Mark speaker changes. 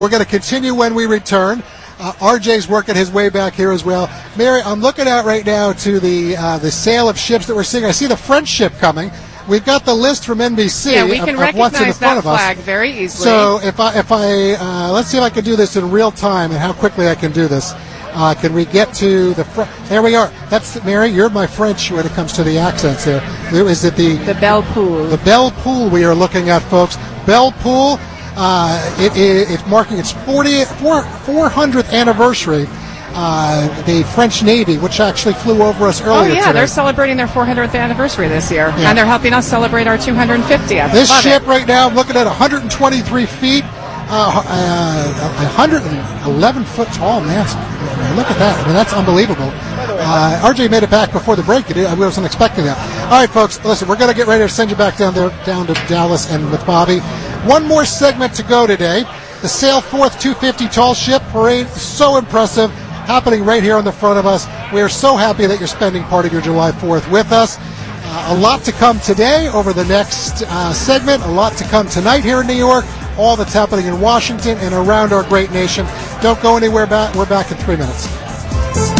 Speaker 1: We're going to continue when we return. RJ's working his way back here as well. Mary, I'm looking out right now to the sale of ships that we're seeing. I see the French ship coming. We've got the list from NBC.
Speaker 2: Yeah, we can
Speaker 1: of what's in the
Speaker 2: recognize
Speaker 1: front
Speaker 2: that
Speaker 1: of us.
Speaker 2: flag very easily.
Speaker 1: So if I let's see if I can do this in real time and how quickly I can do this. Can we get to the front? There we are. That's Mary. You're my French when it comes to the accents here. Is it the
Speaker 2: Belle Poule?
Speaker 1: The Belle Poule we are looking at, folks. Belle Poule. It's marking its 400th anniversary. The French Navy, which actually flew over us earlier
Speaker 2: today.
Speaker 1: today.
Speaker 2: They're celebrating their 400th anniversry this year, and they're helping us celebrate our 250th.
Speaker 1: This ship right now, I'm looking at 123 feet, 111 foot tall mast. Look at that. I mean, that's unbelievable. RJ made it back before the break. I wasn't expecting that. All right, folks, listen, we're going to get ready to send you back down to Dallas and with Bobby. One more segment to go today. The Sail Forth 250 Tall Ship Parade, so impressive, happening right here in the front of us. We are so happy that you're spending part of your July 4th with us. A lot to come today over the next segment, a lot to come tonight here in New York, all that's happening in Washington and around our great nation. Don't go anywhere. We're back in 3 minutes.